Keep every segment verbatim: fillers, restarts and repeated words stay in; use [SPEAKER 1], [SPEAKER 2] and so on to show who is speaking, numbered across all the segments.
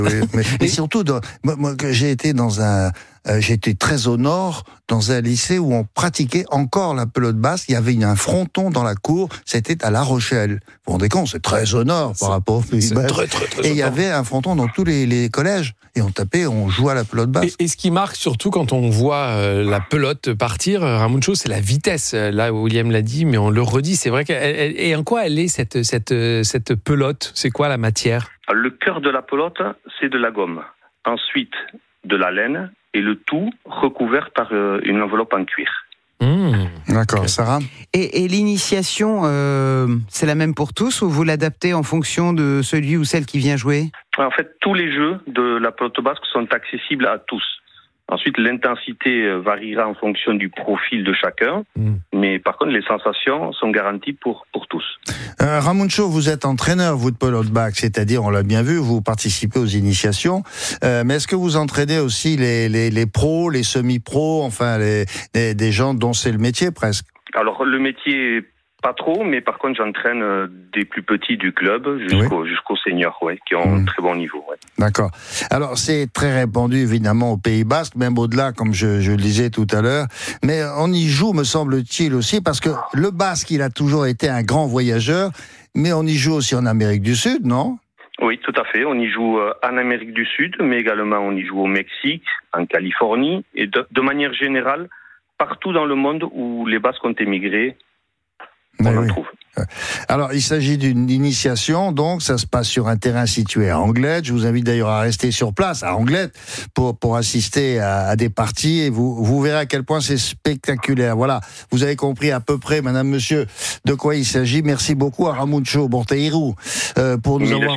[SPEAKER 1] Oui, mais, mais surtout, dans, moi, moi, j'ai été dans un, euh, j'ai été très au nord, dans un lycée où on pratiquait encore la pelote basque. Il y avait un fronton dans la cour. C'était à La Rochelle. Vous vous rendez compte, c'est très au nord par rapport au Pays Basque.
[SPEAKER 2] Très, très, très
[SPEAKER 1] et il y avait un fronton dans tous les, les collèges. Et on tapait, on jouait à la pelote basque.
[SPEAKER 2] Et, et ce qui marque surtout quand on voit euh, la pelote partir, Ramuncho, c'est la vitesse. Là, William l'a dit, mais on le redit. C'est vrai qu'elle, et en quoi elle est cette cette cette pelote ? C'est quoi la matière ?
[SPEAKER 3] Le cœur de la pelote, c'est de la gomme. Ensuite, de la laine et le tout recouvert par une enveloppe en cuir.
[SPEAKER 1] Mmh. D'accord, okay. Sarah ?
[SPEAKER 4] Et, et l'initiation, euh, c'est la même pour tous ou vous l'adaptez en fonction de celui ou celle qui vient jouer ?
[SPEAKER 3] En fait, tous les jeux de la pelote basque sont accessibles à tous. Ensuite, l'intensité variera en fonction du profil de chacun, mmh. mais par contre, les sensations sont garanties pour, pour tous.
[SPEAKER 1] Euh, Ramuncho, vous êtes entraîneur, vous, de pelote basque, c'est-à-dire, on l'a bien vu, vous participez aux initiations, euh, mais est-ce que vous entraînez aussi les, les, les pros, les semi-pros, enfin, les, les, des gens dont c'est le métier presque ?
[SPEAKER 3] Alors, le métier... Pas trop, mais par contre, j'entraîne des plus petits du club jusqu'au, oui. jusqu'aux seniors, ouais, qui ont mmh. un très bon niveau. Ouais.
[SPEAKER 1] D'accord. Alors, c'est très répandu, évidemment, au Pays Basque, même au-delà, comme je, je le disais tout à l'heure. Mais on y joue, me semble-t-il, aussi, parce que le Basque, il a toujours été un grand voyageur, mais on y joue aussi en Amérique du Sud, non ?
[SPEAKER 3] Oui, tout à fait. On y joue en Amérique du Sud, mais également on y joue au Mexique, en Californie, et de, de manière générale, partout dans le monde où les Basques ont émigré, on en trouve.
[SPEAKER 1] Alors, il s'agit d'une initiation, donc ça se passe sur un terrain situé à Anglet. Je vous invite d'ailleurs à rester sur place à Anglet pour pour assister à, à des parties et vous vous verrez à quel point c'est spectaculaire. Voilà, vous avez compris à peu près, madame, monsieur, de quoi il s'agit. Merci beaucoup à Ramuncho Borteirou euh, pour nous avoir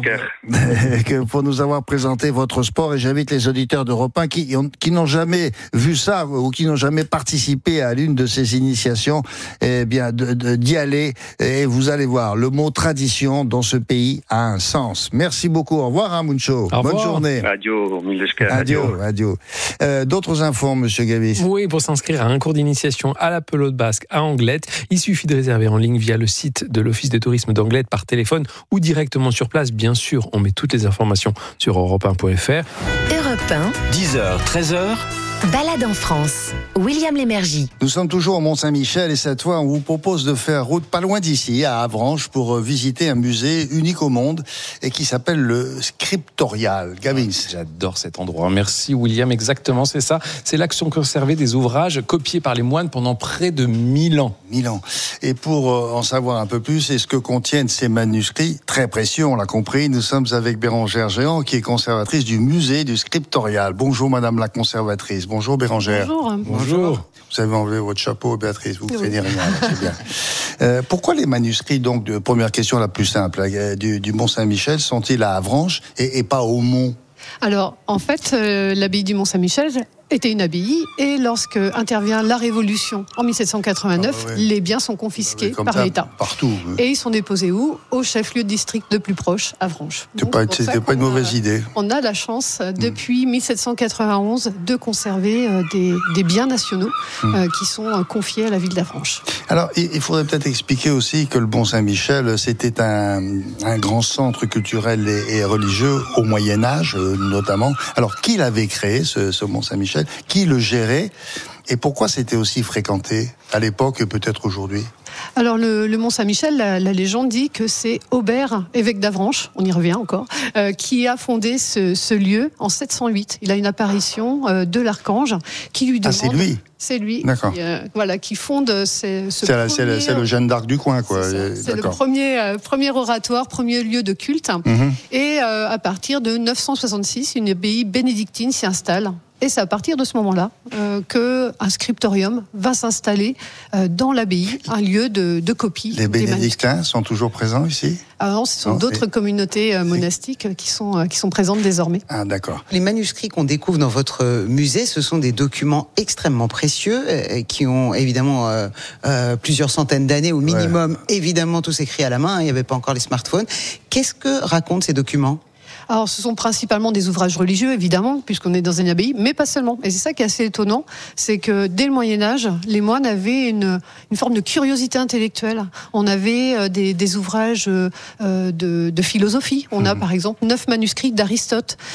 [SPEAKER 1] pour nous avoir présenté votre sport et j'invite les auditeurs d'Europe un qui qui n'ont jamais vu ça ou qui n'ont jamais participé à l'une de ces initiations, eh bien de, de, d'y aller. Et vous allez voir, le mot tradition dans ce pays a un sens. Merci beaucoup. Au revoir, Ramuncho. Bonne journée.
[SPEAKER 3] Adio,
[SPEAKER 1] Adio, adio. Euh, d'autres infos, monsieur Gavis?
[SPEAKER 2] Oui, pour s'inscrire à un cours d'initiation à la pelote basque à Anglet, il suffit de réserver en ligne via le site de l'Office de tourisme d'Anglet par téléphone ou directement sur place. Bien sûr, on met toutes les informations sur europe un point f r.
[SPEAKER 5] Europe un.
[SPEAKER 6] dix heures, treize heures.
[SPEAKER 5] Balade en France. William Lémergie.
[SPEAKER 1] Nous sommes toujours au Mont-Saint-Michel et cette fois, on vous propose de faire route pas loin d'ici, à Avranches, pour visiter un musée unique au monde et qui s'appelle le Scriptorial. Gavins.
[SPEAKER 2] J'adore cet endroit. Merci William. Exactement, c'est ça. C'est là que sont conservés des ouvrages copiés par les moines pendant près de mille ans.
[SPEAKER 1] Mille ans. Et pour en savoir un peu plus et ce que contiennent ces manuscrits, très précieux, on l'a compris, nous sommes avec Bérangère Géant, qui est conservatrice du musée du Scriptorial. Bonjour madame la conservatrice. Bonjour Bérangère.
[SPEAKER 7] Bonjour.
[SPEAKER 1] Bonjour. Vous avez enlevé votre chapeau, Béatrice, vous ne craignez rien, c'est bien. Euh, pourquoi les manuscrits, donc, de première question la plus simple, euh, du, du Mont-Saint-Michel, sont-ils à Avranches et, et pas au Mont ?
[SPEAKER 7] Alors, en fait, euh, l'abbaye du Mont-Saint-Michel était une abbaye et lorsque intervient la Révolution en mille sept cent quatre-vingt-neuf, ah bah oui. les biens sont confisqués
[SPEAKER 1] oui,
[SPEAKER 7] par
[SPEAKER 1] ça,
[SPEAKER 7] l'État.
[SPEAKER 1] Partout. Oui.
[SPEAKER 7] Et ils sont déposés où ? Au chef-lieu de district le plus proche, Avranches.
[SPEAKER 1] C'était pas, c'était pas une mauvaise
[SPEAKER 7] a,
[SPEAKER 1] idée.
[SPEAKER 7] On a la chance, depuis mmh. mille sept cent quatre-vingt-onze, de conserver euh, des, des biens nationaux mmh. euh, qui sont euh, confiés à la ville d'Avranches.
[SPEAKER 1] Alors, il faudrait peut-être expliquer aussi que le Mont-Saint-Michel, c'était un, un grand centre culturel et, et religieux au Moyen-Âge, euh, notamment. Alors, qui l'avait créé, ce, ce Mont-Saint-Michel ? Qui le gérait ? Et pourquoi c'était aussi fréquenté à l'époque et peut-être aujourd'hui ?
[SPEAKER 7] Alors le, le Mont-Saint-Michel, la, la légende dit que c'est Aubert, évêque d'Avranches, on y revient encore, euh, qui a fondé ce, ce lieu en sept cent huit. Il a une apparition euh, de l'archange qui lui demande...
[SPEAKER 1] Ah, c'est lui ?
[SPEAKER 7] C'est lui,
[SPEAKER 1] D'accord.
[SPEAKER 7] Qui, euh, voilà, qui fonde ce, ce
[SPEAKER 1] c'est, la, c'est, le, c'est le Jeanne d'Arc du coin, quoi.
[SPEAKER 7] C'est, c'est le premier, euh, premier oratoire, premier lieu de culte. Mm-hmm. Et euh, à partir de neuf cent soixante-six, une abbaye bénédictine s'y installe. Et c'est à partir de ce moment-là euh, qu'un scriptorium va s'installer euh, dans l'abbaye, un lieu de, de copie.
[SPEAKER 1] Les bénédictins sont toujours présents ici ?
[SPEAKER 7] Ah non, ce sont non, d'autres
[SPEAKER 1] et...
[SPEAKER 7] communautés euh, monastiques qui sont, euh, qui sont présentes désormais.
[SPEAKER 1] Ah, d'accord.
[SPEAKER 4] Les manuscrits qu'on découvre dans votre musée, ce sont des documents extrêmement précieux euh, qui ont évidemment euh, euh, plusieurs centaines d'années au minimum, ouais. évidemment tous écrits à la main, il n'y avait pas encore les smartphones. Qu'est-ce que racontent ces documents ?
[SPEAKER 7] Alors, ce sont principalement des ouvrages religieux, évidemment, puisqu'on est dans une abbaye, mais pas seulement. Et c'est ça qui est assez étonnant, c'est que dès le Moyen-Âge, les moines avaient une, une forme de curiosité intellectuelle. On avait euh, des, des ouvrages euh, de, de philosophie. On a, mmh. par exemple, neuf manuscrits d'Aristote.